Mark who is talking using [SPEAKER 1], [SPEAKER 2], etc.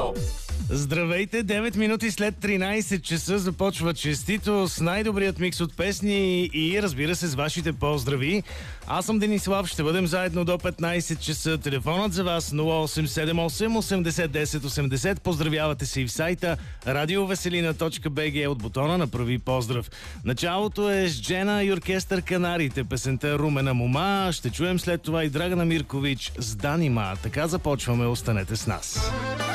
[SPEAKER 1] Шоу.
[SPEAKER 2] Здравейте, 9 минути след 13 часа започва честито с най-добрият микс от песни и разбира се с вашите поздрави. Аз съм Денислав, ще бъдем заедно до 15 часа. Телефонът за вас 0878 80 10 80. Поздравявате се и в сайта radiovеселина.bg от бутона Направи поздрав. Началото е с Джена и оркестър Канарите, песента Румена мома. Ще чуем след това и Драгана Миркович с Данима. Така започваме, останете с нас.